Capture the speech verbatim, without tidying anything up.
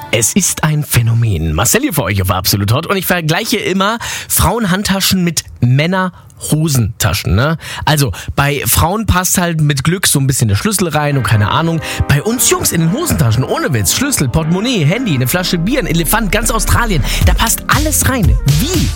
Es ist ein Phänomen. Marcel hier für euch auf Absolut Hot und ich vergleiche immer Frauenhandtaschen mit Männerhosentaschen, ne? Also, bei Frauen passt halt mit Glück so ein bisschen der Schlüssel rein und keine Ahnung. Bei uns Jungs in den Hosentaschen, ohne Witz, Schlüssel, Portemonnaie, Handy, eine Flasche Bier, ein Elefant, ganz Australien, da passt alles rein. Wie?